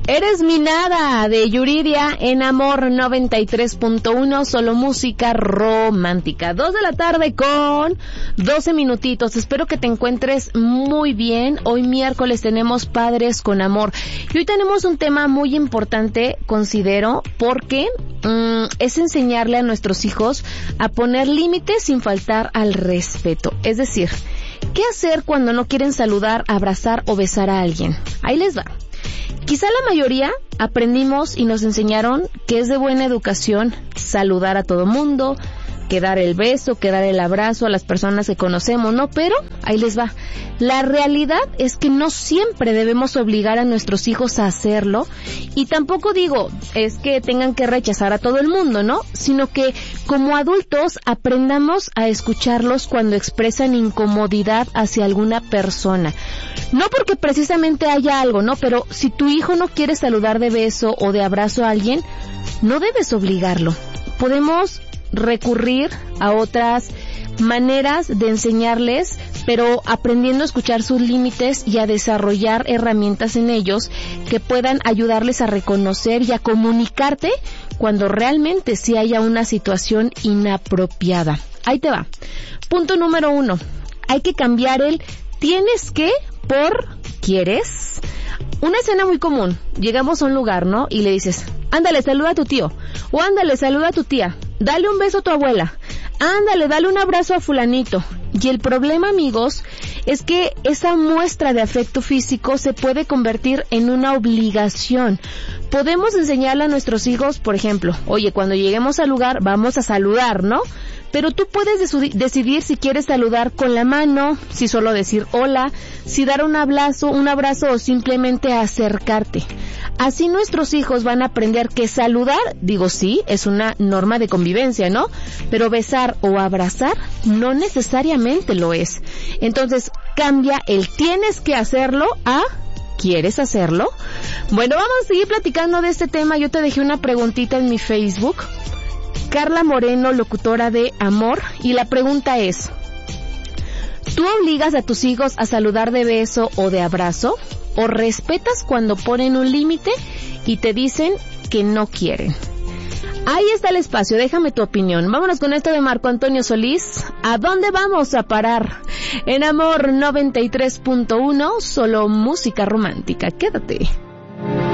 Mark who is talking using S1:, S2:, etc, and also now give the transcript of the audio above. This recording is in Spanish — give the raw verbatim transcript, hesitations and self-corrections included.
S1: Eres mi nada, de Yuridia, en Amor noventa y tres punto uno, solo música romántica. Dos de la tarde con doce minutitos. Espero que te encuentres muy bien. Hoy miércoles tenemos Padres con Amor. Y hoy tenemos un tema muy importante, considero, porque um, es enseñarle a nuestros hijos a poner límites sin faltar al respeto. Es decir, ¿qué hacer cuando no quieren saludar, abrazar o besar a alguien? Ahí les va. Quizá la mayoría aprendimos y nos enseñaron que es de buena educación saludar a todo mundo, que dar el beso, que dar el abrazo a las personas que conocemos, ¿no? Pero ahí les va. La realidad es que no siempre debemos obligar a nuestros hijos a hacerlo, y tampoco digo es que tengan que rechazar a todo el mundo, ¿no? Sino que como adultos aprendamos a escucharlos cuando expresan incomodidad hacia alguna persona. No porque precisamente haya algo, ¿no? Pero si tu hijo no quiere saludar de beso o de abrazo a alguien, no debes obligarlo. Podemos recurrir a otras maneras de enseñarles, pero aprendiendo a escuchar sus límites y a desarrollar herramientas en ellos que puedan ayudarles a reconocer y a comunicarte cuando realmente sí haya una situación inapropiada. Ahí te va. Punto número uno. Hay que cambiar el tienes que por quieres. Una escena muy común. Llegamos a un lugar, ¿no? Y le dices, ándale, saluda a tu tío. O ándale, saluda a tu tía. Dale un beso a tu abuela. Ándale, dale un abrazo a fulanito. Y el problema, amigos, es que esa muestra de afecto físico se puede convertir en una obligación. Podemos enseñarle a nuestros hijos, por ejemplo, oye, cuando lleguemos al lugar vamos a saludar, ¿no? Pero tú puedes desu- decidir si quieres saludar con la mano, si solo decir hola, si dar un abrazo, un abrazo o simplemente acercarte. Así nuestros hijos van a aprender que saludar, digo sí, es una norma de convivencia, ¿no? Pero besar o abrazar no necesariamente lo es. Entonces cambia el tienes que hacerlo a ¿quieres hacerlo? Bueno, vamos a seguir platicando de este tema. Yo te dejé una preguntita en mi Facebook. Carla Moreno, locutora de Amor, y la pregunta es, ¿tú obligas a tus hijos a saludar de beso o de abrazo? ¿O respetas cuando ponen un límite y te dicen que no quieren? Ahí está el espacio, déjame tu opinión. Vámonos con esto de Marco Antonio Solís. ¿A dónde vamos a parar? En Amor noventa y tres punto uno, solo música romántica. Quédate.